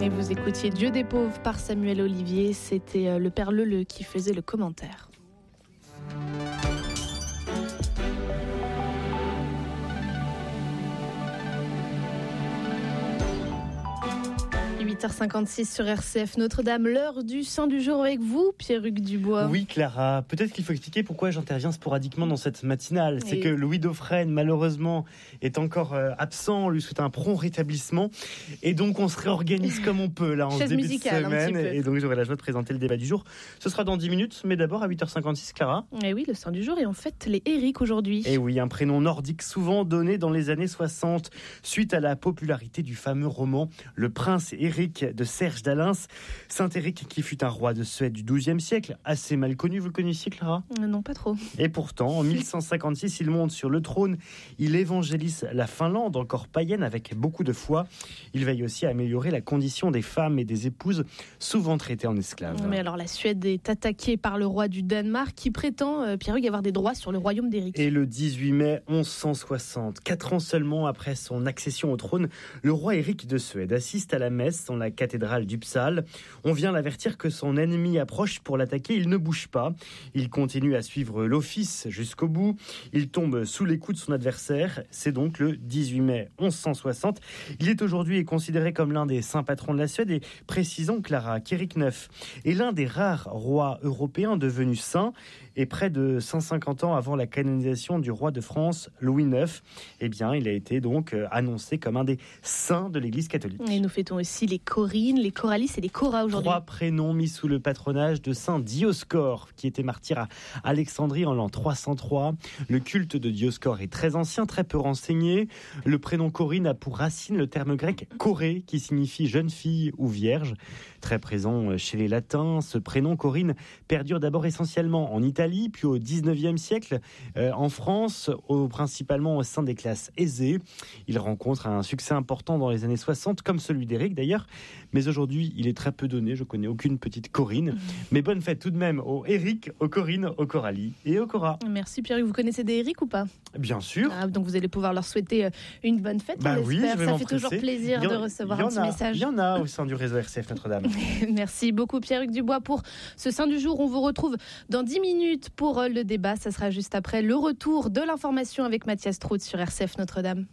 Et vous écoutiez Dieu des pauvres par Samuel Olivier. C'était le Père Leleu qui faisait le commentaire. – 8h56 sur RCF Notre-Dame, l'heure du Saint du jour avec vous, Pierre-Hugues Dubois. Oui, Clara, peut-être qu'il faut expliquer pourquoi j'interviens sporadiquement dans cette matinale. C'est que Louis Dauphren, malheureusement, est encore absent. On lui souhaite un prompt rétablissement. Et donc, on se réorganise comme on peut, là, en début de semaine. Et donc, j'aurai la joie de présenter le débat du jour. Ce sera dans 10 minutes, mais d'abord à 8h56, Clara. Et oui, le Saint du jour, et en fait, les Éric aujourd'hui. Et oui, un prénom nordique souvent donné dans les années 60, suite à la popularité du fameux roman Le Prince Éric de Serge d'Alins. Saint-Éric qui fut un roi de Suède du XIIe siècle, assez mal connu, vous le connaissiez, Clara ? Non, pas trop. Et pourtant, en 1156, il monte sur le trône, il évangélise la Finlande, encore païenne, avec beaucoup de foi. Il veille aussi à améliorer la condition des femmes et des épouses, souvent traitées en esclaves. Mais alors, la Suède est attaquée par le roi du Danemark, qui prétend, Pierre-Hugues, avoir des droits sur le royaume d'Éric. Et le 18 mai 1160, 4 ans seulement après son accession au trône, le roi Éric de Suède assiste à la messe dans la cathédrale d'Uppsala. On vient l'avertir que son ennemi approche pour l'attaquer. Il ne bouge pas. Il continue à suivre l'office jusqu'au bout. Il tombe sous les coups de son adversaire. C'est donc le 18 mai 1160. Il est aujourd'hui considéré comme l'un des saints patrons de la Suède et précisons, Clara, qu'Éric IX est l'un des rares rois européens devenus saints et près de 150 ans avant la canonisation du roi de France, Louis IX. Eh bien, il a été donc annoncé comme un des saints de l'Église catholique. Et nous fêtons aussi les Corines, les Coralis et les Cora aujourd'hui. 3 prénoms mis sous le patronage de saint Dioscore, qui était martyr à Alexandrie en l'an 303. Le culte de Dioscore est très ancien, très peu renseigné. Le prénom Corine a pour racine le terme grec Corée, qui signifie jeune fille ou vierge. Très présent chez les Latins, ce prénom Corine perdure d'abord essentiellement en Italie, puis au 19e siècle en France, principalement au sein des classes aisées. Il rencontre un succès important dans les années 60, comme celui d'Éric d'ailleurs. Mais aujourd'hui, il est très peu donné. Je connais aucune petite Corine. Mais bonne fête tout de même aux Éric, aux Corines, aux Coralie et aux Cora. Merci Pierre. Vous connaissez des Éric ou pas ? Bien sûr. Donc vous allez pouvoir leur souhaiter une bonne fête. Oui, je vais ça fait toujours plaisir de recevoir un petit message. Il y en a au sein du réseau RCF Notre-Dame. Merci beaucoup Pierre-Hugues Dubois pour ce Saint du jour. On vous retrouve dans 10 minutes pour le débat. Ça sera juste après le retour de l'information avec Mathias Trout sur RCF Notre-Dame.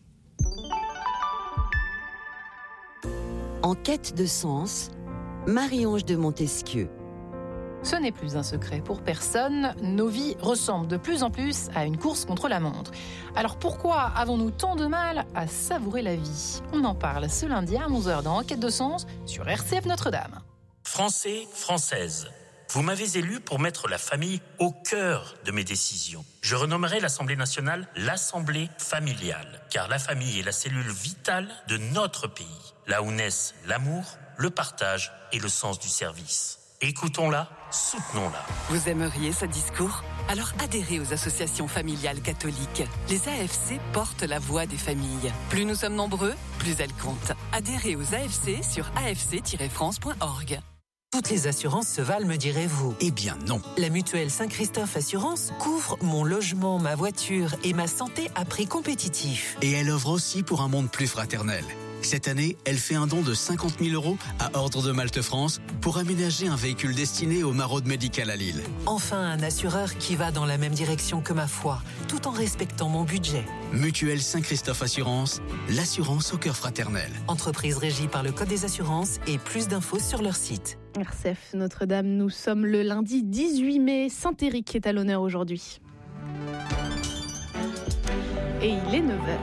En quête de sens, Marie-Ange de Montesquieu. Ce n'est plus un secret pour personne, nos vies ressemblent de plus en plus à une course contre la montre. Alors pourquoi avons-nous tant de mal à savourer la vie ? On en parle ce lundi à 11h dans Enquête de sens sur RCF Notre-Dame. Français, Françaises, vous m'avez élu pour mettre la famille au cœur de mes décisions. Je renommerai l'Assemblée nationale l'Assemblée familiale, car la famille est la cellule vitale de notre pays, là où naissent l'amour, le partage et le sens du service. Écoutons-la, soutenons-la. Vous aimeriez ce discours ? Alors adhérez aux associations familiales catholiques. Les AFC portent la voix des familles. Plus nous sommes nombreux, plus elles comptent. Adhérez aux AFC sur afc-france.org. Toutes les assurances se valent, me direz-vous. Eh bien non. La mutuelle Saint-Christophe Assurance couvre mon logement, ma voiture et ma santé à prix compétitif. Et elle œuvre aussi pour un monde plus fraternel. Cette année, elle fait un don de 50 000 € à Ordre de Malte France pour aménager un véhicule destiné aux maraudes médicales à Lille. Enfin, un assureur qui va dans la même direction que ma foi, tout en respectant mon budget. Mutuelle Saint-Christophe Assurance, l'assurance au cœur fraternel. Entreprise régie par le Code des assurances et plus d'infos sur leur site. RCF Notre-Dame, nous sommes le lundi 18 mai. Saint-Éric est à l'honneur aujourd'hui. Et il est 9h.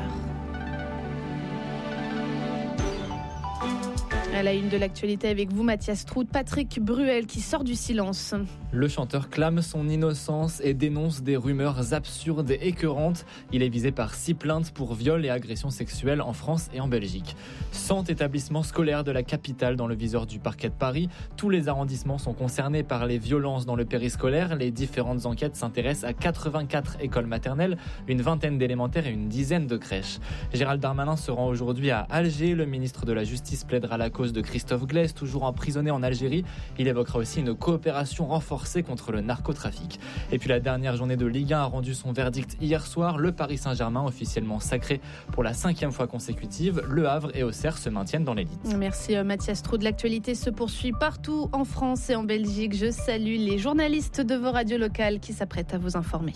À la une de l'actualité avec vous, Mathias Trout, Patrick Bruel qui sort du silence. Le chanteur clame son innocence et dénonce des rumeurs absurdes et écœurantes. Il est visé par 6 plaintes pour viol et agressions sexuelles en France et en Belgique. 100 établissements scolaires de la capitale dans le viseur du parquet de Paris. Tous les arrondissements sont concernés par les violences dans le périscolaire. Les différentes enquêtes s'intéressent à 84 écoles maternelles, une vingtaine d'élémentaires et une dizaine de crèches. Gérald Darmanin se rend aujourd'hui à Alger. Le ministre de la Justice plaidera la cause cause de Christophe Glaise, toujours emprisonné en Algérie. Il évoquera aussi une coopération renforcée contre le narcotrafic. Et puis la dernière journée de Ligue 1 a rendu son verdict hier soir. Le Paris Saint-Germain, officiellement sacré pour la 5e fois consécutive. Le Havre et Auxerre se maintiennent dans l'élite. Merci Mathias Traud. L'actualité se poursuit partout en France et en Belgique. Je salue les journalistes de vos radios locales qui s'apprêtent à vous informer.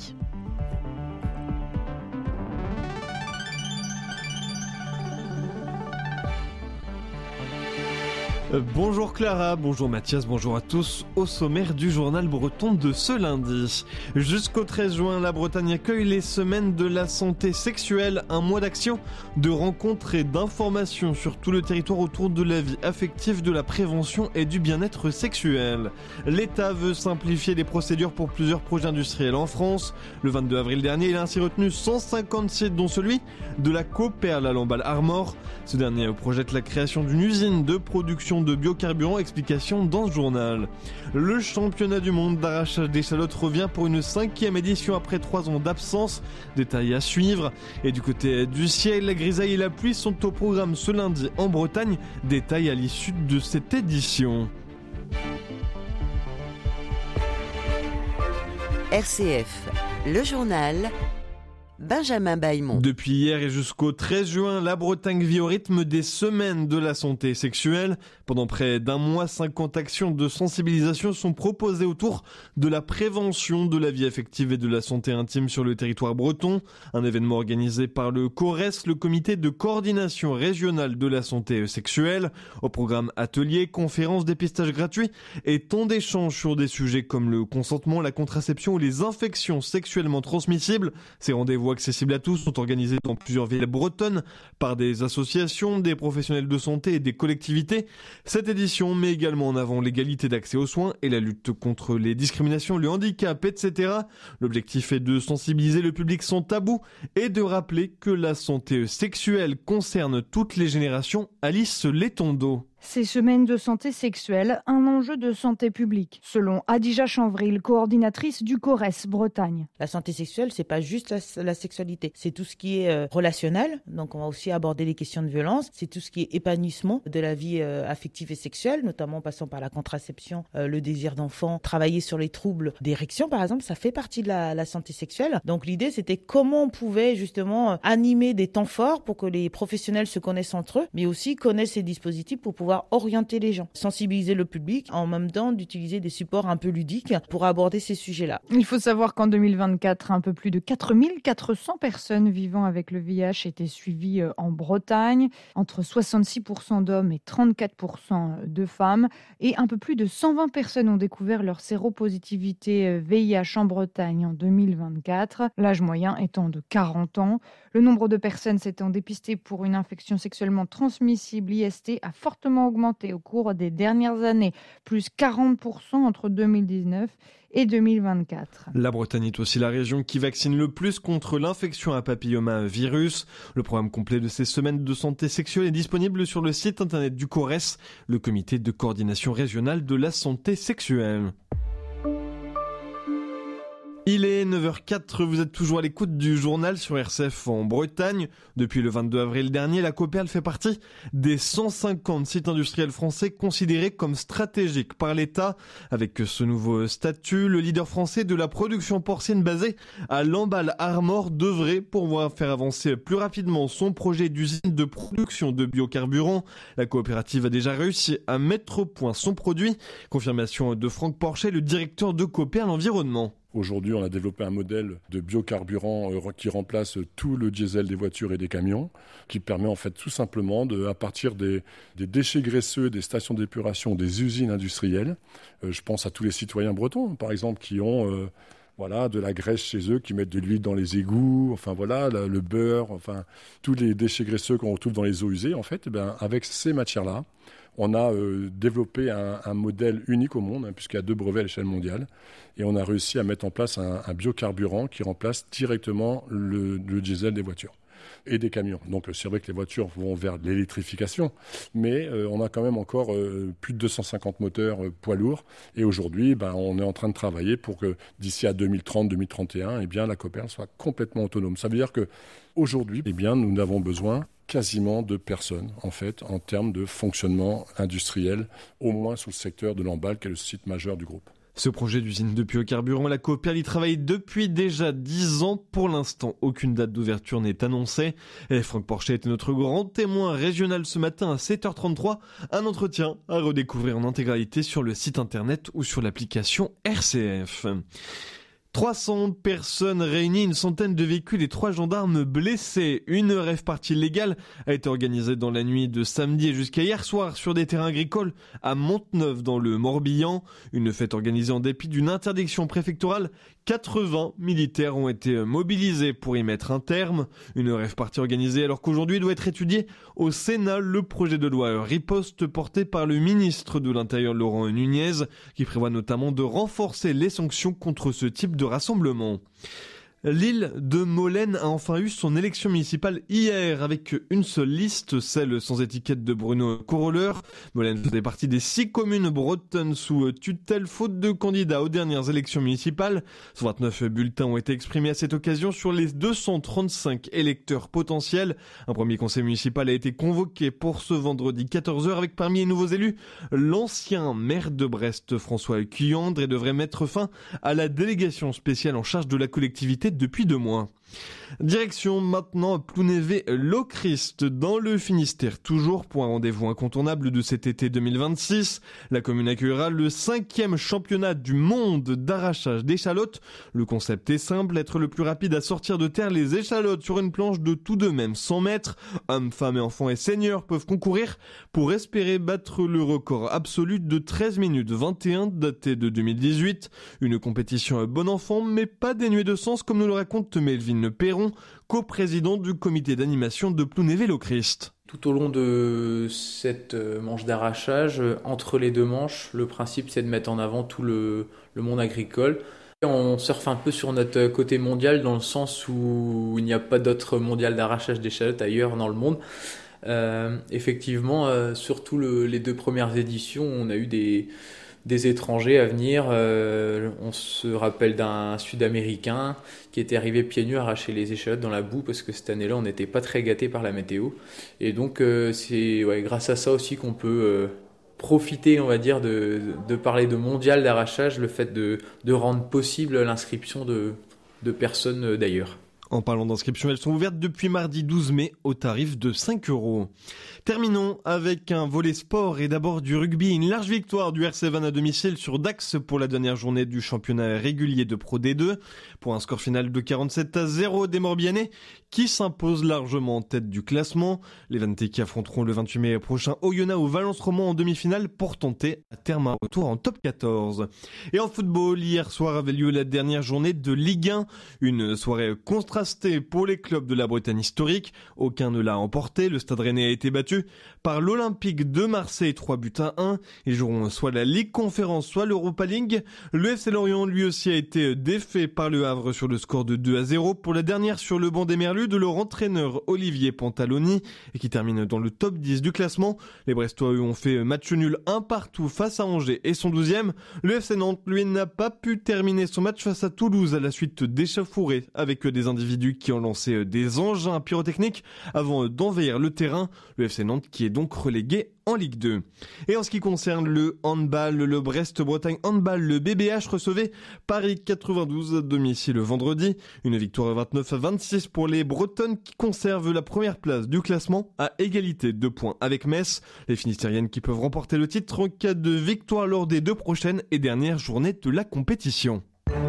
Bonjour Clara, bonjour Mathias, bonjour à tous. Au sommaire du journal breton de ce lundi. Jusqu'au 13 juin, la Bretagne accueille les semaines de la santé sexuelle, un mois d'action, de rencontres et d'informations sur tout le territoire autour de la vie affective, de la prévention et du bien-être sexuel. L'État veut simplifier les procédures pour plusieurs projets industriels en France. Le 22 avril dernier, il a ainsi retenu 150 sites, dont celui de la Coperle à Lamballe-Armor. Ce dernier projette la création d'une usine de production de biocarburants, explication dans ce journal. Le championnat du monde d'arrachage d'échalotes revient pour une 5e édition après 3 ans d'absence. Détails à suivre. Et du côté du ciel, la grisaille et la pluie sont au programme ce lundi en Bretagne. Détails à l'issue de cette édition. RCF, le journal Benjamin Bailmont. Depuis hier et jusqu'au 13 juin, la Bretagne vit au rythme des semaines de la santé sexuelle. Pendant près d'un mois, 50 actions de sensibilisation sont proposées autour de la prévention de la vie affective et de la santé intime sur le territoire breton. Un événement organisé par le CORES, le comité de coordination régionale de la santé sexuelle. Au programme ateliers, conférences, dépistage gratuit et temps d'échange sur des sujets comme le consentement, la contraception ou les infections sexuellement transmissibles. Ces rendez-vous accessibles à tous sont organisés dans plusieurs villes bretonnes par des associations, des professionnels de santé et des collectivités. Cette édition met également en avant l'égalité d'accès aux soins et la lutte contre les discriminations, le handicap, etc. L'objectif est de sensibiliser le public sans tabou et de rappeler que la santé sexuelle concerne toutes les générations. Alice Letondo. Ces semaines de santé sexuelle, un enjeu de santé publique, selon Adija Chanvril, coordinatrice du CORES Bretagne. La santé sexuelle, c'est pas juste la sexualité, c'est tout ce qui est relationnel, donc on va aussi aborder les questions de violence, c'est tout ce qui est épanouissement de la vie affective et sexuelle, notamment en passant par la contraception, le désir d'enfant, travailler sur les troubles d'érection par exemple, ça fait partie de la santé sexuelle. Donc l'idée c'était comment on pouvait justement animer des temps forts pour que les professionnels se connaissent entre eux, mais aussi connaissent ces dispositifs pour pouvoir orienter les gens, sensibiliser le public, en même temps d'utiliser des supports un peu ludiques pour aborder ces sujets-là. Il faut savoir qu'en 2024, un peu plus de 4400 personnes vivant avec le VIH étaient suivies en Bretagne, entre 66% d'hommes et 34% de femmes, et un peu plus de 120 personnes ont découvert leur séropositivité VIH en Bretagne en 2024, l'âge moyen étant de 40 ans. Le nombre de personnes s'étant dépistées pour une infection sexuellement transmissible IST a fortement augmenté au cours des dernières années, plus 40% entre 2019 et 2024. La Bretagne est aussi la région qui vaccine le plus contre l'infection à papillomavirus. Le programme complet de ces semaines de santé sexuelle est disponible sur le site internet du CORES, le comité de coordination régionale de la santé sexuelle. Il est 9h04, vous êtes toujours à l'écoute du journal sur RCF en Bretagne. Depuis le 22 avril dernier, la Coperle fait partie des 150 sites industriels français considérés comme stratégiques par l'État. Avec ce nouveau statut, le leader français de la production porcine basé à Lamballe-Armor devrait pouvoir faire avancer plus rapidement son projet d'usine de production de biocarburants. La coopérative a déjà réussi à mettre au point son produit. Confirmation de Franck Porchet, le directeur de Coperle Environnement. Aujourd'hui, on a développé un modèle de biocarburant qui remplace tout le diesel des voitures et des camions, qui permet en fait tout simplement, à partir des déchets graisseux, des stations d'épuration, des usines industrielles, je pense à tous les citoyens bretons, par exemple, qui ont de la graisse chez eux, qui mettent de l'huile dans les égouts, le beurre, tous les déchets graisseux qu'on retrouve dans les eaux usées, en fait, avec ces matières-là, on a développé un modèle unique au monde, puisqu'il y a 2 brevets à l'échelle mondiale, et on a réussi à mettre en place un biocarburant qui remplace directement le diesel des voitures et des camions. Donc c'est vrai que les voitures vont vers l'électrification, mais on a quand même encore plus de 250 moteurs poids lourds, et aujourd'hui on est en train de travailler pour que d'ici à 2030-2031, la Coperle soit complètement autonome. Ça veut dire qu'aujourd'hui, nous n'avons besoin quasiment de personne, en fait, en termes de fonctionnement industriel, au moins sur le secteur de Lamballe, qui est le site majeur du groupe. Ce projet d'usine de biocarburant, la Cooperl y travaille depuis déjà 10 ans. Pour l'instant, aucune date d'ouverture n'est annoncée. Et Franck Porchet était notre grand témoin régional ce matin à 7h33. Un entretien à redécouvrir en intégralité sur le site internet ou sur l'application RCF. 300 personnes réunies, une centaine de véhicules et 3 gendarmes blessés. Une rave-party légale a été organisée dans la nuit de samedi et jusqu'à hier soir sur des terrains agricoles à Monteneuf dans le Morbihan. Une fête organisée en dépit d'une interdiction préfectorale. 80 militaires ont été mobilisés pour y mettre un terme. Une rave-party organisée alors qu'aujourd'hui doit être étudié au Sénat le projet de loi riposte porté par le ministre de l'Intérieur Laurent Nunez qui prévoit notamment de renforcer les sanctions contre ce type de rassemblement. L'île de Molène a enfin eu son élection municipale hier avec une seule liste, celle sans étiquette de Bruno Corolleur. Molène faisait partie des 6 communes bretonnes sous tutelle faute de candidats aux dernières élections municipales. 129 bulletins ont été exprimés à cette occasion sur les 235 électeurs potentiels. Un premier conseil municipal a été convoqué pour ce vendredi 14h avec parmi les nouveaux élus l'ancien maire de Brest François Cuyandre et devrait mettre fin à la délégation spéciale en charge de la collectivité depuis 2 mois. Direction maintenant Plounévez-Lochrist dans le Finistère, toujours pour un rendez-vous incontournable de cet été 2026. La commune accueillera le 5e championnat du monde d'arrachage d'échalotes. Le concept est simple, être le plus rapide à sortir de terre les échalotes sur une planche de tout de même 100 mètres. Hommes, femmes et enfants et seniors peuvent concourir pour espérer battre le record absolu de 13 minutes 21 daté de 2018. Une compétition bon enfant mais pas dénuée de sens comme nous le raconte Melvin Perron, coprésident du comité d'animation de Plounévez-Lochrist. Tout au long de cette manche d'arrachage, entre les 2 manches, le principe c'est de mettre en avant tout le monde agricole. On surfe un peu sur notre côté mondial dans le sens où il n'y a pas d'autre mondial d'arrachage d'échalotes ailleurs dans le monde. Effectivement, surtout les 2 premières éditions, on a eu des étrangers à venir. On se rappelle d'un Sud-Américain qui était arrivé pieds nus à arracher les échalotes dans la boue parce que cette année-là, on n'était pas très gâtés par la météo. Et donc, c'est grâce à ça aussi qu'on peut profiter, on va dire, de parler de mondial d'arrachage, le fait de rendre possible l'inscription de personnes d'ailleurs. En parlant d'inscription, elles sont ouvertes depuis mardi 12 mai au tarif de 5 €. Terminons avec un volet sport et d'abord du rugby. Une large victoire du RC Vannes à domicile sur Dax pour la dernière journée du championnat régulier de Pro D2. Pour un score final de 47-0 des Morbihanais qui s'imposent largement en tête du classement. Les Vannetais qui affronteront le 28 mai prochain Oyonnax ou Valence Romand en demi-finale pour tenter à terme un retour en top 14. Et en football, hier soir avait lieu la dernière journée de Ligue 1. Une soirée contrastée pour les clubs de la Bretagne historique. Aucun ne l'a emporté. Le Stade Rennais a été battu par l'Olympique de Marseille 3-1. Ils joueront soit la Ligue Conférence, soit l'Europa League. Le FC Lorient lui aussi a été défait par le Havre sur le score de 2-0 pour la dernière sur le banc des Merlus de leur entraîneur Olivier Pantaloni et qui termine dans le top 10 du classement. Les Brestois ont fait match nul 1-1 face à Angers et son 12e. Le FC Nantes lui n'a pas pu terminer son match face à Toulouse à la suite d'échauffourées avec des individus qui ont lancé des engins pyrotechniques avant d'envahir le terrain. Le FC Nantes qui est donc relégué en Ligue 2. Et en ce qui concerne le handball, le Brest-Bretagne handball, le BBH recevait Paris 92 à domicile le vendredi. Une victoire 29-26 pour les Bretonnes qui conservent la première place du classement à égalité de points avec Metz. Les Finistériennes qui peuvent remporter le titre en cas de victoire lors des 2 prochaines et dernières journées de la compétition.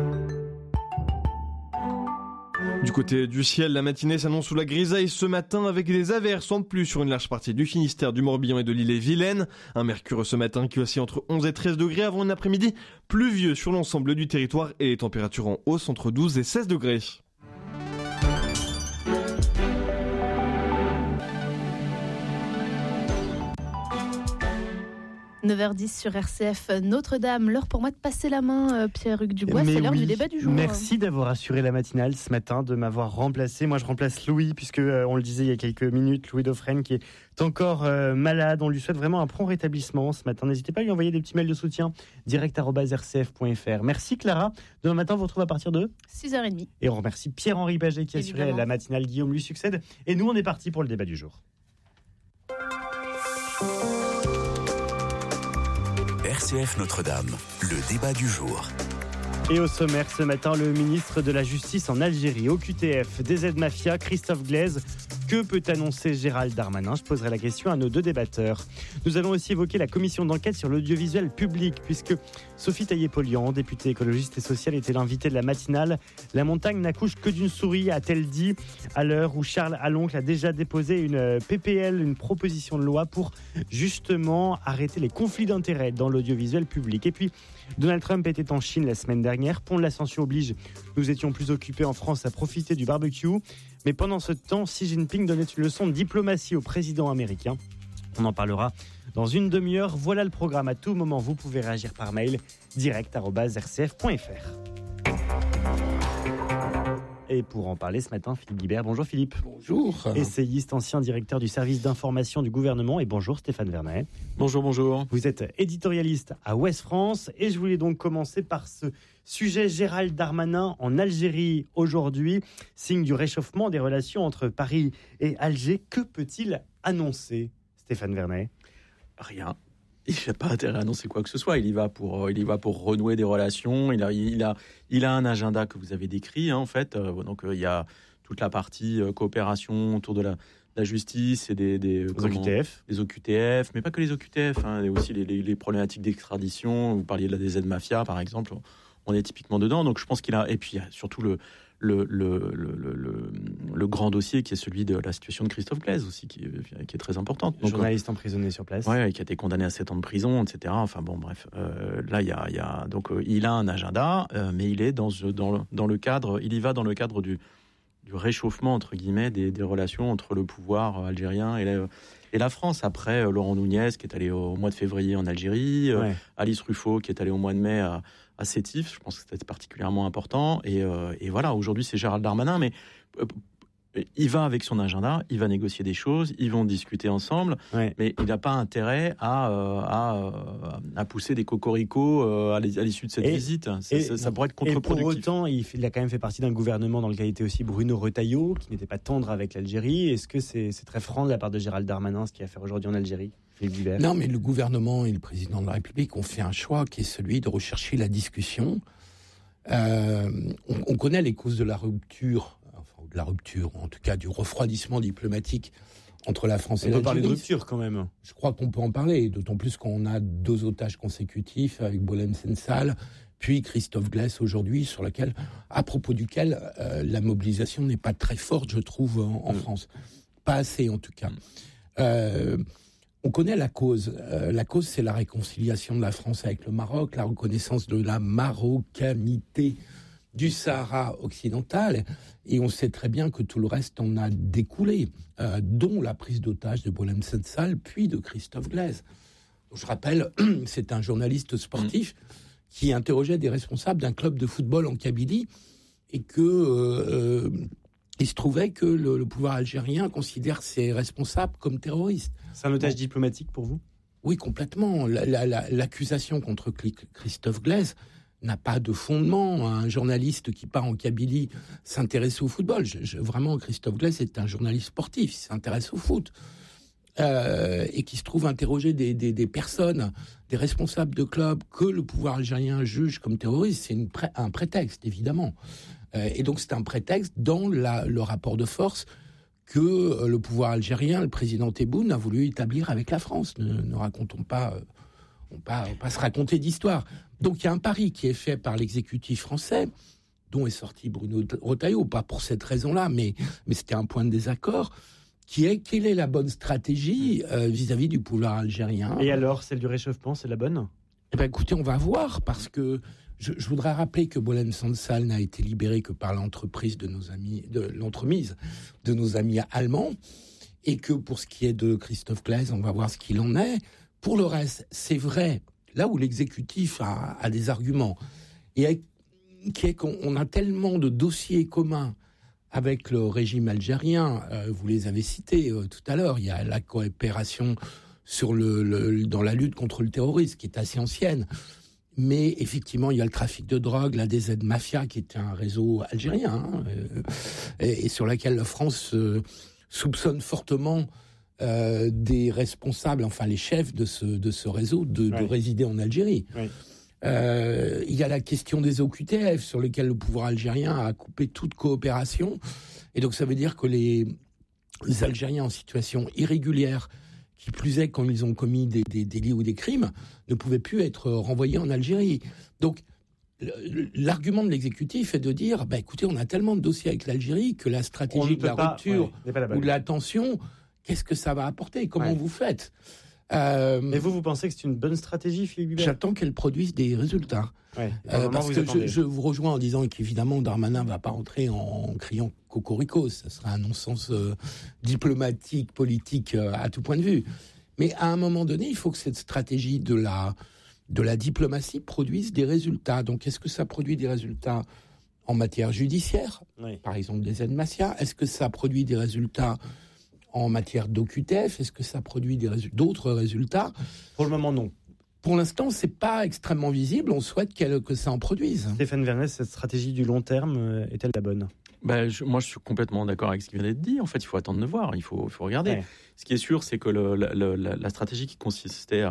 Du côté du ciel, la matinée s'annonce sous la grisaille ce matin avec des averses en plus sur une large partie du Finistère, du Morbihan et de l'Ille-et-Vilaine. Un mercure ce matin qui oscille entre 11 et 13 degrés avant un après-midi pluvieux sur l'ensemble du territoire et les températures en hausse entre 12 et 16 degrés. 9h10 sur RCF Notre-Dame. L'heure pour moi de passer la main, Pierre-Hugues Dubois. C'est l'heure du débat du jour. Merci d'avoir assuré la matinale ce matin, de m'avoir remplacé. Moi, je remplace Louis, puisque on le disait il y a quelques minutes, Louis Dauphren qui est encore malade. On lui souhaite vraiment un prompt rétablissement ce matin. N'hésitez pas à lui envoyer des petits mails de soutien direct@rcf.fr. Merci Clara. Demain matin, on vous retrouve à partir de 6h30. Et on remercie Pierre-Henri Baget qui a assuré la matinale. Guillaume lui succède. Et nous, on est parti pour le débat du jour. RCF Notre-Dame, le débat du jour. Et au sommaire ce matin, le ministre de la Justice en Algérie, OQTF, DZ Mafia, Christophe Glaise. Que peut annoncer Gérald Darmanin ? Je poserai la question à nos deux débatteurs. Nous allons aussi évoquer la commission d'enquête sur l'audiovisuel public, puisque Sophie Taillé-Polian, députée écologiste et sociale, était l'invitée de la matinale. La montagne n'accouche que d'une souris, a-t-elle dit, à l'heure où Charles Aloncle a déjà déposé une PPL, une proposition de loi pour justement arrêter les conflits d'intérêts dans l'audiovisuel public. Et puis, Donald Trump était en Chine la semaine dernière. Pont de l'Ascension oblige, nous étions plus occupés en France à profiter du barbecue. Mais pendant ce temps, Xi Jinping donnait une leçon de diplomatie au président américain. On en parlera dans une demi-heure. Voilà le programme. À tout moment, vous pouvez réagir par mail direct@rcf.fr. Et pour en parler ce matin, Philippe Guibert. Bonjour Philippe. Bonjour. Essayiste, ancien directeur du service d'information du gouvernement. Et bonjour Stéphane Vernet. Bonjour. Vous êtes éditorialiste à Ouest France. Et je voulais donc commencer par ce sujet Gérald Darmanin en Algérie aujourd'hui. Signe du réchauffement des relations entre Paris et Alger. Que peut-il annoncer, Stéphane Vernet ? Rien. Il n'a pas intérêt à annoncer quoi que ce soit. Il y va pour renouer des relations. Il a un agenda que vous avez décrit, en fait. Donc il y a toute la partie coopération autour de la justice et des OQTF, mais pas que les OQTF. Il y a aussi les problématiques d'extradition. Vous parliez de la DZ Mafia, par exemple. On est typiquement dedans. Donc je pense qu'il a. Et puis il y a surtout le grand dossier qui est celui de la situation de Christophe Glaise aussi, qui est très importante. Donc, journaliste emprisonné sur place. Oui, qui a été condamné à 7 ans de prison, etc. Enfin bon, bref. Là, il a un agenda, mais il est dans le cadre. Il y va dans le cadre du réchauffement, entre guillemets, des relations entre le pouvoir algérien et la France. Après, Laurent Nunez, qui est allé au mois de février en Algérie, Alice Ruffo, qui est allée au mois de mai à Sétif. Je pense que c'était particulièrement important. Et voilà, aujourd'hui, c'est Gérald Darmanin, mais il va avec son agenda, il va négocier des choses, ils vont discuter ensemble, mais il n'a pas intérêt à pousser des cocoricots à l'issue de cette visite. Ça pourrait être contre-productif. Et pour autant, il a quand même fait partie d'un gouvernement dans lequel était aussi Bruno Retailleau, qui n'était pas tendre avec l'Algérie. Est-ce que c'est très franc de la part de Gérald Darmanin, ce qu'il a fait aujourd'hui en Algérie ? Non, mais le gouvernement et le président de la République ont fait un choix qui est celui de rechercher la discussion. On connaît les causes de la rupture, en tout cas du refroidissement diplomatique entre la France et l'Algérie. On peut parler de rupture quand même. Je crois qu'on peut en parler, d'autant plus qu'on a 2 otages consécutifs avec Boualem Sensal, puis Christophe Glaise aujourd'hui, à propos duquel la mobilisation n'est pas très forte, je trouve, en France. Pas assez, en tout cas. On connaît la cause. La cause, c'est la réconciliation de la France avec le Maroc, la reconnaissance de la marocanité du Sahara occidental. Et on sait très bien que tout le reste en a découlé, dont la prise d'otage de Boualem Sensal, puis de Christophe Glaise. Je rappelle, c'est un journaliste sportif qui interrogeait des responsables d'un club de football en Kabylie et que... il se trouvait que le pouvoir algérien considère ses responsables comme terroristes. C'est un otage diplomatique pour vous ? Oui, complètement. L'accusation contre Christophe Glaise n'a pas de fondement. Un journaliste qui part en Kabylie s'intéresse au football. Vraiment, Christophe Glaise est un journaliste sportif, il s'intéresse au foot. Et qui se trouve interroger des personnes, des responsables de clubs que le pouvoir algérien juge comme terroristes. C'est un prétexte, évidemment. Et donc c'est un prétexte dans le rapport de force que le pouvoir algérien, le président Tebboune, a voulu établir avec la France. Ne racontons pas, on va pas se raconter d'histoire. Donc il y a un pari qui est fait par l'exécutif français, dont est sorti Bruno Retailleau, pas pour cette raison-là, mais c'était un point de désaccord, qui est quelle est la bonne stratégie vis-à-vis du pouvoir algérien. Et alors, celle du réchauffement, c'est la bonne ? Eh bien, écoutez, on va voir, parce que je voudrais rappeler que Boualem Sensal n'a été libéré que par l'entremise de nos amis allemands, et que pour ce qui est de Christophe Glaise, on va voir ce qu'il en est. Pour le reste, c'est vrai, là où l'exécutif a des arguments, et qui est qu'on a tellement de dossiers communs avec le régime algérien, vous les avez cités tout à l'heure, il y a la coopération dans la lutte contre le terrorisme, qui est assez ancienne. Mais effectivement, il y a le trafic de drogue, la DZ Mafia, qui est un réseau algérien, et sur laquelle la France soupçonne fortement des responsables, enfin les chefs de ce réseau, de résider en Algérie. Oui. Il y a la question des OQTF sur lesquels le pouvoir algérien a coupé toute coopération. Et donc ça veut dire que les Algériens en situation irrégulière, qui plus est quand ils ont commis des délits ou des crimes, ne pouvaient plus être renvoyés en Algérie. Donc l'argument de l'exécutif est de dire écoutez, on a tellement de dossiers avec l'Algérie que la stratégie de la rupture ou de la tension, qu'est-ce que ça va apporter ? Comment vous faites ? Mais vous pensez que c'est une bonne stratégie, Philippe Guibert ? J'attends qu'elle produise des résultats. Parce que je vous rejoins en disant qu'évidemment Darmanin ne va pas entrer en criant cocorico. Ça sera un non-sens diplomatique, politique à tout point de vue. Mais à un moment donné, il faut que cette stratégie de la diplomatie produise des résultats. Donc est-ce que ça produit des résultats en matière judiciaire, par exemple des aides Massia ? Est-ce que ça produit des résultats en matière d'OQTF? Est-ce que ça produit d'autres résultats? Pour le moment, non. Pour l'instant, c'est pas extrêmement visible. On souhaite que ça en produise. Stéphane Vernet, cette stratégie du long terme est-elle la bonne? Moi, je suis complètement d'accord avec ce qui vient d'être dit. En fait, il faut attendre de voir. Il faut regarder. Ce qui est sûr, c'est que la stratégie qui consistait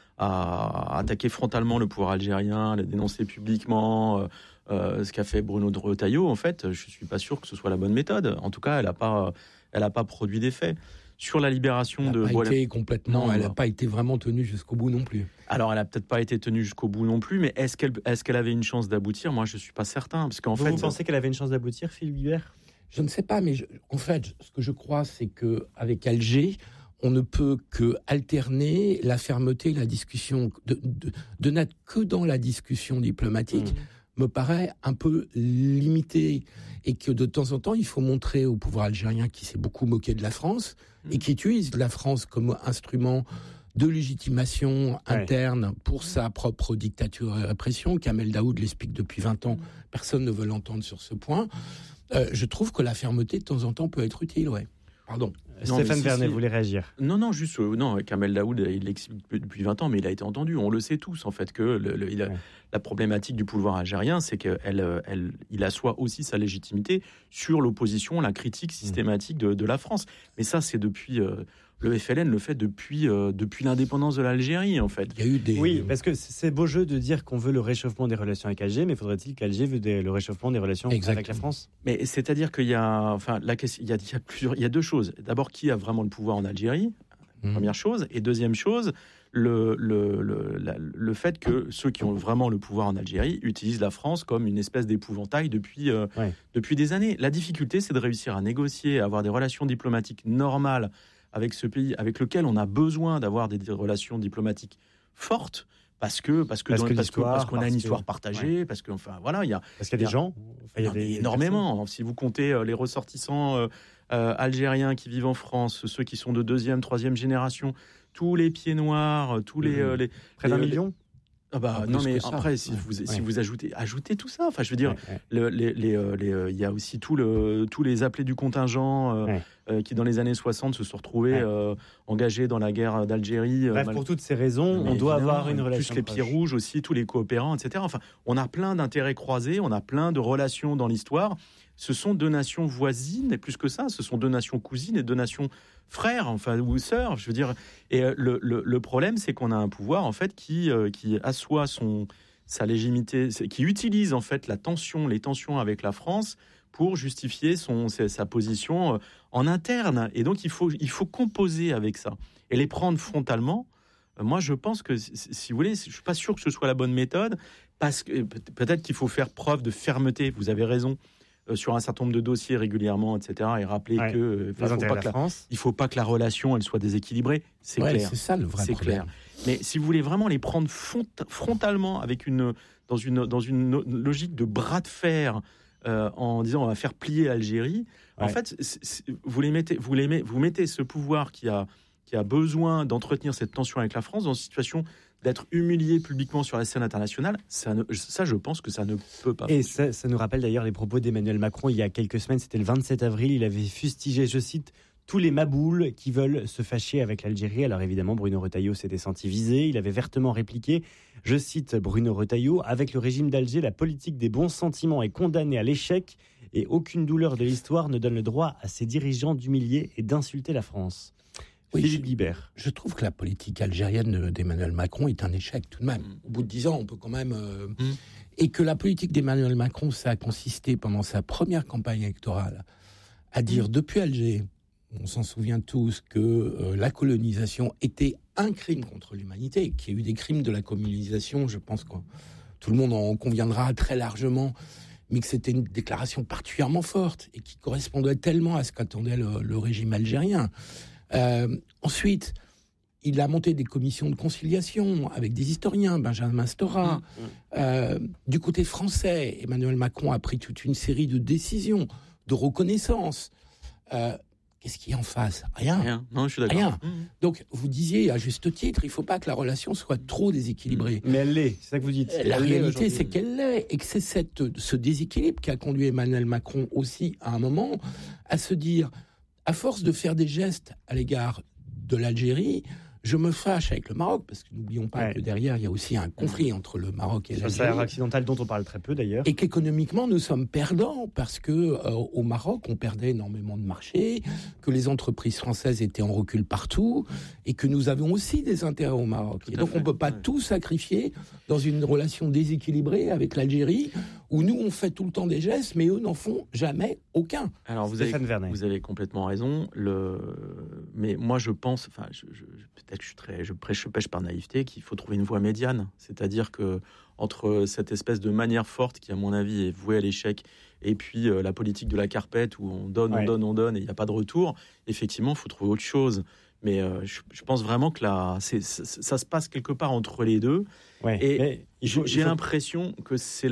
à attaquer frontalement le pouvoir algérien, à le dénoncer publiquement, ce qu'a fait Bruno Retailleau, en fait, je suis pas sûr que ce soit la bonne méthode. En tout cas, elle a pas produit d'effet. Sur la libération de Boilem, elle n'a pas été vraiment tenue jusqu'au bout non plus. Alors, elle n'a peut-être pas été tenue jusqu'au bout non plus, mais est-ce qu'elle avait une chance d'aboutir? Moi, je ne suis pas certain. Parce qu'en fait, vous pensez qu'elle avait une chance d'aboutir, Philippe Guibert? Je ne sais pas, mais en fait, ce que je crois, c'est qu'avec Alger, on ne peut que alterner la fermeté, la discussion, de n'être que dans la discussion diplomatique. Me paraît un peu limité, et que de temps en temps, il faut montrer au pouvoir algérien qui s'est beaucoup moqué de la France et qui utilise la France comme instrument de légitimation interne pour sa propre dictature et répression. Kamel Daoud l'explique depuis 20 ans, personne ne veut l'entendre sur ce point. Je trouve que la fermeté de temps en temps peut être utile, Pardon. Stéphane Vernet voulait réagir. Non, juste, Kamel Daoud, il l'explique depuis 20 ans, mais il a été entendu. On le sait tous, en fait, que la problématique du pouvoir algérien, c'est qu'il assoit aussi sa légitimité sur l'opposition, la critique systématique de la France. Mais ça, c'est depuis... le FLN le fait depuis l'indépendance de l'Algérie, en fait. Il y a eu Oui, parce que c'est beau jeu de dire qu'on veut le réchauffement des relations avec Alger, mais faudrait-il qu'Alger veut le réchauffement des relations avec la France? Mais c'est-à-dire qu'il y a, il y a deux choses. D'abord, qui a vraiment le pouvoir en Algérie? Première chose. Et deuxième chose, le fait que ceux qui ont vraiment le pouvoir en Algérie utilisent la France comme une espèce d'épouvantail depuis des années. La difficulté, c'est de réussir à négocier, à avoir des relations diplomatiques normales avec ce pays, avec lequel on a besoin d'avoir des relations diplomatiques fortes, parce qu'on a une histoire partagée, parce qu'il y a des gens, il y a énormément. Si vous comptez les ressortissants algériens qui vivent en France, ceux qui sont de 2e, 3e génération, tous les pieds noirs, tous les près d'un million. Non, mais après, si vous ajoutez tout ça, enfin, je veux dire, il y a aussi tous les appelés du contingent qui, dans les années 60, se sont retrouvés engagés dans la guerre d'Algérie. Bref, pour toutes ces raisons, on doit avoir une relation. Plus les pieds rouges aussi, tous les coopérants, etc. Enfin, on a plein d'intérêts croisés, on a plein de relations dans l'histoire. Ce sont deux nations voisines, et plus que ça, ce sont deux nations cousines et deux nations frères, ou sœurs, je veux dire. Et le problème, c'est qu'on a un pouvoir, en fait, qui assoit sa légitimité, qui utilise, en fait, les tensions avec la France pour justifier sa position en interne. Et donc, il faut composer avec ça et les prendre frontalement. Moi, je pense que, si vous voulez, je suis pas sûr que ce soit la bonne méthode, parce que peut-être qu'il faut faire preuve de fermeté. Vous avez raison. Sur un certain nombre de dossiers régulièrement, etc., et rappeler que il faut pas que la relation elle soit déséquilibrée, c'est clair. C'est ça le vrai problème. Clair. Mais si vous voulez vraiment les prendre frontalement dans une logique de bras de fer, en disant on va faire plier l'Algérie, en fait, vous mettez ce pouvoir qui a besoin d'entretenir cette tension avec la France dans une situation d'être humilié publiquement sur la scène internationale, ça, je pense que ça ne peut pas. Et ça nous rappelle d'ailleurs les propos d'Emmanuel Macron il y a quelques semaines, c'était le 27 avril, il avait fustigé, je cite, tous les maboules qui veulent se fâcher avec l'Algérie. Alors évidemment, Bruno Retailleau s'était senti visé, il avait vertement répliqué, je cite Bruno Retailleau, avec le régime d'Alger, la politique des bons sentiments est condamnée à l'échec et aucune douleur de l'histoire ne donne le droit à ses dirigeants d'humilier et d'insulter la France. Philippe Guibert. Je trouve que la politique algérienne d'Emmanuel Macron est un échec tout de même. Au bout de 10 ans, on peut quand même... Et que la politique d'Emmanuel Macron, ça a consisté pendant sa première campagne électorale à dire depuis Alger, on s'en souvient tous, que la colonisation était un crime contre l'humanité, qu'il y a eu des crimes de la colonisation, je pense que tout le monde en conviendra très largement, mais que c'était une déclaration particulièrement forte et qui correspondait tellement à ce qu'attendait le régime algérien. Ensuite, il a monté des commissions de conciliation avec des historiens, Benjamin Stora. Du côté français, Emmanuel Macron a pris toute une série de décisions, de reconnaissance. Qu'est-ce qu'il y a en face ? Rien. Non, je suis d'accord. Rien. Donc, vous disiez à juste titre, il ne faut pas que la relation soit trop déséquilibrée. Mais elle l'est, c'est ça que vous dites. La réalité, c'est qu'elle l'est, et que c'est ce déséquilibre qui a conduit Emmanuel Macron aussi, à un moment, à se dire, à force de faire des gestes à l'égard de l'Algérie, je me fâche avec le Maroc, parce que n'oublions pas que derrière, il y a aussi un conflit entre le Maroc et l'Algérie. Sur le Sahara occidental, dont on parle très peu d'ailleurs. Et qu'économiquement, nous sommes perdants, parce que au Maroc, on perdait énormément de marchés, que les entreprises françaises étaient en recul partout, et que nous avons aussi des intérêts au Maroc. Et donc, on ne peut pas tout sacrifier dans une relation déséquilibrée avec l'Algérie, où nous, on fait tout le temps des gestes, mais eux n'en font jamais aucun. Alors, vous avez complètement raison. Mais moi, je pense, peut-être que je pêche par naïveté, qu'il faut trouver une voie médiane. C'est-à-dire que entre cette espèce de manière forte qui, à mon avis, est vouée à l'échec, et puis la politique de la carpette où on donne et il n'y a pas de retour, effectivement, il faut trouver autre chose. Mais je pense vraiment que ça se passe quelque part entre les deux. Et j'ai l'impression que c'est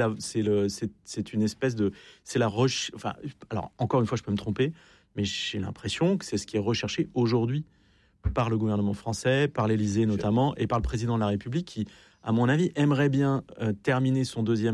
une espèce de... C'est la alors, encore une fois, je peux me tromper, mais j'ai l'impression que c'est ce qui est recherché aujourd'hui par le gouvernement français, par l'Élysée notamment, et par le président de la République qui, à mon avis, aimerait bien terminer son deuxième